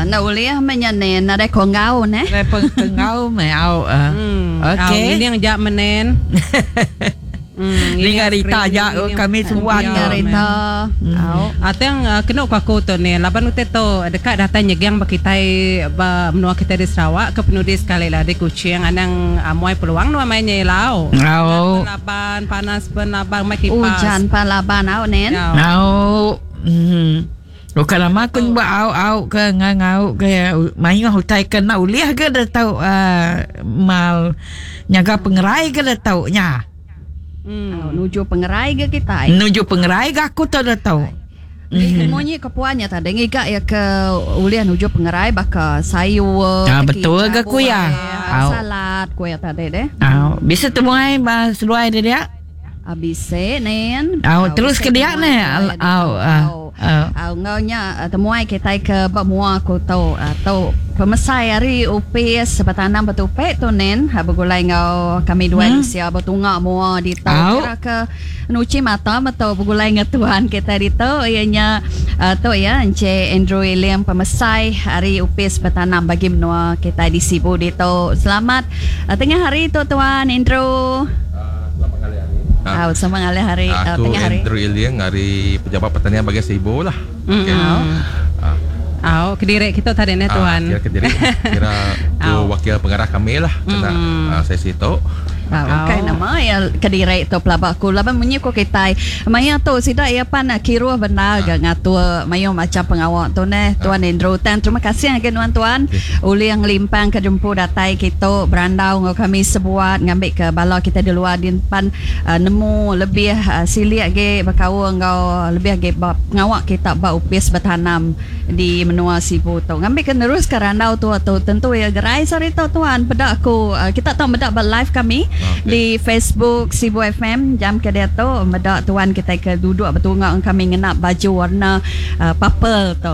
na uliah menyanen na ko ngau ne. Pengau mau. Okey. Ini yang jak menen. Linga Rita ja kami semua Rita. Atau yang kena aku tu ni, laban utet tu dekat datanya yang bakitai menua kita di Sarawak ke penuh di sekali lah di Kuching anang amuai peluang nu mainnya lau. Laban panas pun laban mai kipas. Hujan pa laban au nen. Kalau makan buat au ke ngau ke mai hutai kena uliah ke dah tahu mal nyaga pengerai ke dah tahu nya. Nuju pengerai ke kita. Nuju pengerai ke aku tak dah tahu. Semuanya kepuannya tadi ngigak ya ke uliah nuju pengerai baka sayur. Betul ke kuya? Salad kuya tadi deh. Bisa temuai seluai dia. Bisa nen. Terus ke dia ne. Ngaunya temuai kita ke bamua ko tau pemesai hari upis sebatanam betupe tu nen bagulai ngau kami dua sia betunga mua di tau kira ke nuci mata betul bagulai ngetuan kita di tau ianya tu ya Encik Andrew William pemesai hari upis betanam bagi menua kita di Sibu di tau. Selamat tengah hari tu Tuan Andrew. Sama ngalih hari aku tengah hari. Andrew Iliang hari pejabat pertanian bagian Sibu lah. Kediri kita tadi ni Tuan. Kediri kira tu wakil pengarah kami lah kena sesi tu. Okay, nama ya Kediri tu pelabak ku laban menyuko kita. Maya tu sida ya pan kiro benar ngatur mayo macam pengawak tu ne Tuan Andrew Tan. Terima kasih again tuan. Uli yang limpang ke jemput datai kita berandau ngau kami sebuat ngambil ke bala kita di luar din pan nemu lebih siliak ge bakawa ngau lebih ge pengawak kita ba upis bertanam di menua Sibu tu. Ngambil ke terus ke randau tu tentu ya gerai sari tu tuan bedak aku kita tahu bedak live kami di Facebook Sibu FM jam ke dia tu medak tuan kita ke duduk betul ngau kami ngenap baju warna purple tu.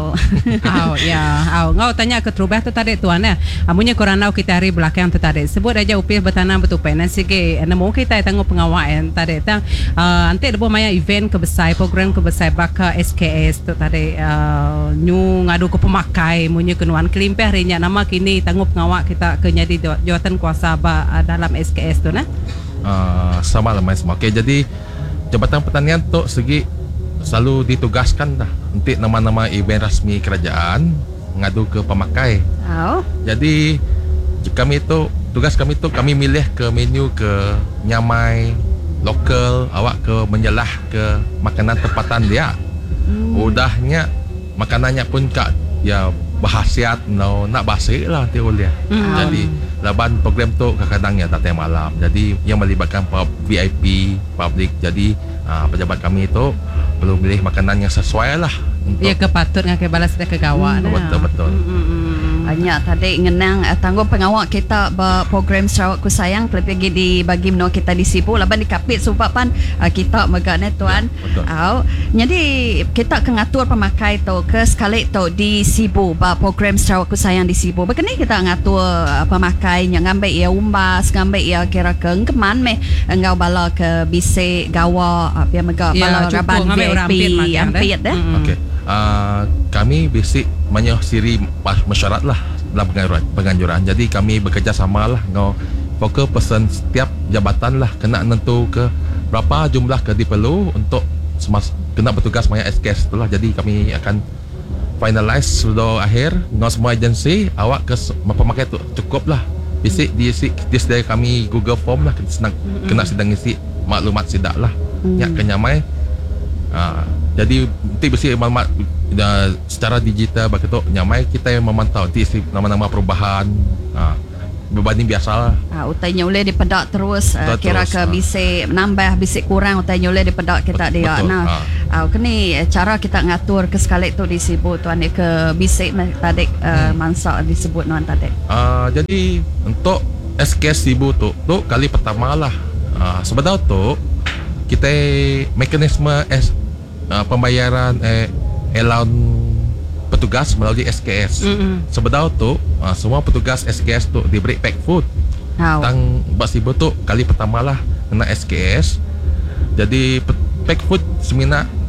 Ngau tanya ke terubah tu tadi tuan ya. Amunya koranau kita hari belakang tu tadi. Sebut aja upih bertanam betul penan sige nemu kita tengok pengawasan tadi tang ante depo maya event ke besar program ke besar baka SKS tu tadi new ngadu ke pemakai munye kenuan kelimpah harinya nama kini tengok pengawak kita ke jadi jawatan kuasa dalam SKS tu nah. Sama lah mas. Okey, jadi Jabatan Pertanian tu segi selalu ditugaskan dah untuk nama-nama event rasmi kerajaan ngadu ke pemakai. Jadi tugas kami tu kami milih ke menu ke nyamai lokal awak ke menjelah ke makanan tempatan dia. Udahnya makanannya pun kak ya berhasiat nak basi lah nanti dia. Jadi laban program tu kadang-kadang ya datang malam. Jadi yang melibatkan VIP public. Jadi pejabat kami itu perlu pilih makanan yang sesuai lah. Ya kepatut ngake balas dia ke gawak. Betul. Hanya tadi ngenang tanggung pengawak kita program Sarawak Ku Sayang lebih lagi di bagi menua kita di Sibu laban di kapit subapan kita megane tuan. Jadi kita ngatur pemakai tu ke sekali tu di Sibu program Sarawak Ku Sayang di Sibu. Begini kita ngatur pemakai yang ngambil ia umbas, ngambil ia kira ke keman meh ngau bala ke bisik gawa biar mega bala raban VIP ampit dah. Okey. Kami basic banyak siri mesyuarat lah dalam penganjuran. Jadi kami bekerja sama lah ngau fokus person setiap jabatan lah kena nentu ke berapa jumlah ke diperlu untuk kena bertugas maya SKS tu lah. Jadi kami akan finalize sudah akhir ngau semua agensi awak ke pemakai tu cukup lah. Basic disediakan kami Google Form lah kena sedang isi maklumat sidak lah yang kenyamai. Jadi nanti bersih maklumat secara digital begitu nyamai kita yang memantau nanti nama-nama perubahan berbanding biasa lah. Utainya boleh dipedak terus kira ke bisik nambah bisik kurang utainya boleh dipedak kita dia. Kini cara kita ngatur ke sekali tu di Sibu tuan ke bisik tadi mansa disebut nuan tadi. Jadi untuk SKS Sibu tu kali pertama lah sebenarnya tu kita mekanisme pembayaran allowance petugas melalui SKS. Sebenarnya tu semua petugas SKS tu diberi pack food. Tang Sibu tu kali pertama lah kena SKS. Jadi pack food semina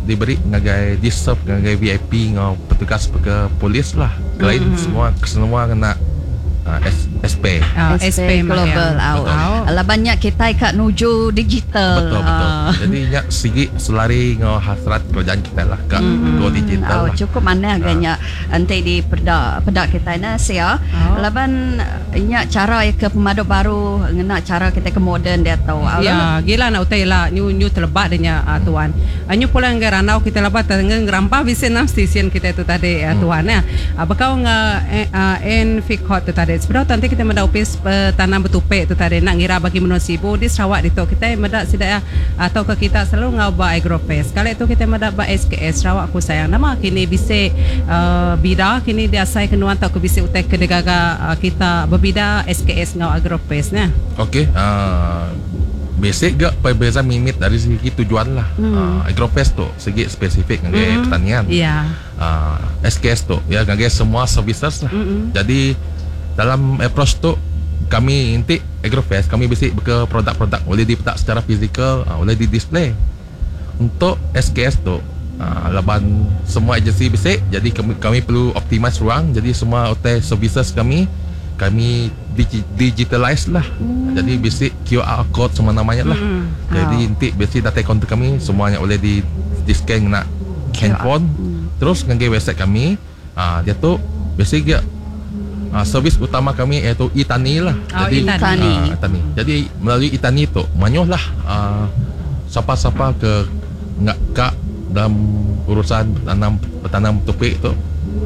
diberi ngagai diserve ngagai VIP ngau petugas ke polis lah. Lain semua kena SP. SP Global Lah banyak kita kat nuju digital. Betul. Jadi nyak sigi selari ngau hasrat kerjaan kita lah kat go digital lah. Cukup mana agaknya nanti di pedak kita ni sia. Laban nyak cara ke pemaduk baru ngena cara kita ke moden dia tahu. Ya, gila nak utai lah new terlebat dia tuan. Anyu pula ngah ranau kita lebat ngerampah bisa 6 stesen kita tu tadi tuan ya. Bakau Enfic Hot tu tadi. Sebenarnya nanti kita mendak upis tanam betupek tu tadi nak ngira bagi menua sibu di Sarawak itu kita mendak sidak atau ke kita selalu ngau ba agrofest. Kali itu kita mendak ba SKS Sarawak ku sayang nama kini bisa bida kini dia asai kenuan tak ke bisa utek ke degaga kita berbida SKS ngau agrofest nya. Okey, basic gak perbezaan mimit dari segi tujuan lah. Agrofest tu segi spesifik ngagai pertanian. Ya. SKS tu ya ngagai semua services lah. Jadi dalam approach tu kami inti Agrofest kami basic ke produk-produk boleh dipetak secara fizikal, boleh di display. Untuk SKS tu laban semua agensi basic, jadi kami perlu optimize ruang, jadi semua hotel services kami digitalize lah. Jadi basic QR code semua namanya lah. Jadi inti basic data kontak kami semuanya boleh di scan nak handphone. Terus ngagai website kami dia tu basic dia servis utama kami iaitu e-tani lah. Jadi e-tani. Jadi melalui e-tani tu manyoh lah siapa-siapa ke ngak kak dalam urusan bertanam topik tu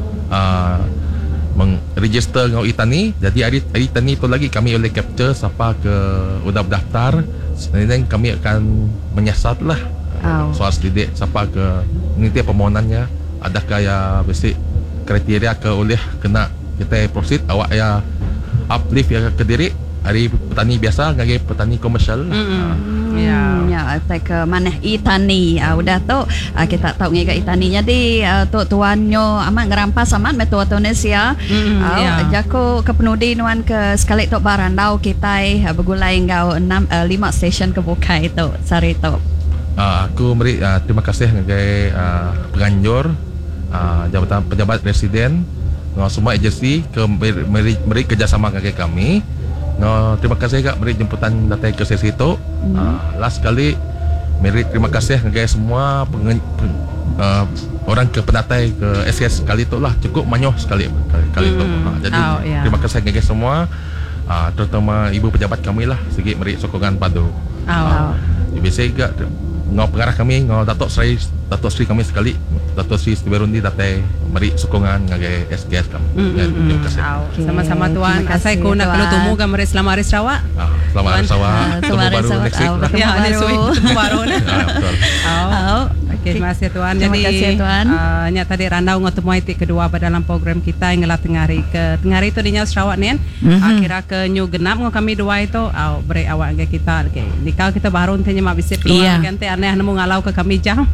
mengregister dengan e-tani. Jadi hari tani tu lagi kami boleh capture siapa ke udah berdaftar. Dan kami akan menyiasat lah soal selidik siapa ke nanti permohonannya adakah ya basic kriteria ke oleh kena kita proceed awak ya uplift ya ke diri hari petani biasa ngagai petani komersial lah. Ya, ke mana e-tani udah tu kita tahu ngai e-tani jadi tuannya amat ngerampas amat metua Indonesia. Jako ke penudi nuan ke sekali tok barandau kita bergulai ngau 5 stesen kebuka itu sari tu. Aku beri terima kasih ngagai penganjur jabatan pejabat residen semua agensi ke beri kerjasama dengan kami. Terima kasih kak beri jemputan datang ke sesi itu. Last kali beri terima kasih dengan semua orang ke pendatai ke SKS kali itu lah cukup manyoh sekali kali itu. Jadi terima kasih dengan semua terutama ibu pejabat kami lah segi beri sokongan padu. Biasa kak ngau pengarah kami ngau Datuk Sri kami sekali Datuk Sri Stiberundi datang beri sokongan ngagai SKS kami. Terima kasih. Sama-sama tuan. Asai ko nak kalau temu gambar selamat hari Sarawak. Selamat hari Sarawak. Temu baru next week lah. Ya, next week temu baru ni. Betul. Okey, terima kasih tuan. Terima kasih tuan. Nya tadi randau ngotemu itik kedua dalam program kita yang ngelah tengari itu dinya Sarawak ni kan. Akhirnya ke new genap ngo kami dua itu beri awak ke kita. Okey, nikah kita baru ntenya mak bisa keluar ganti aneh nemu ngalau ke kami jam.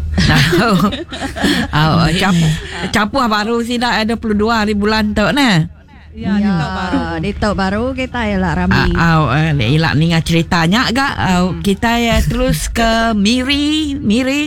Capuh baru sida ada 22 hari bulan tu nah. Ya, di tahun baru kita ialah ramai. Elak ni ceritanya agak kita ya terus ke Miri.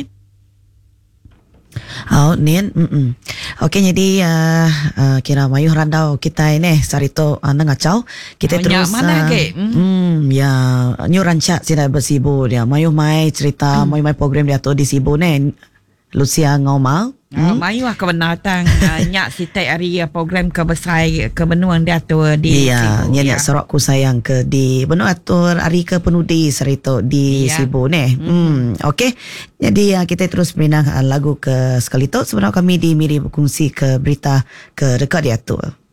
Nin. Okey jadi kira mayuh randau kita ini sarito ngacau kita terus mana ke? Ya nyu rancak sida bersibu dia mayuh mai cerita mayuh mai program dia tu di sibu ni Lucia ngomau. Mayu kebenatan nyak sitai hari program kebesai kebenuan dia tu di Sibu. Nyak sorok ku sayang ke di benu atur hari ke penudi serito di Sibu ni. Okey. Jadi kita terus berinang lagu ke sekali tu sebenarnya kami di Miri berkongsi ke berita ke dekat dia tu.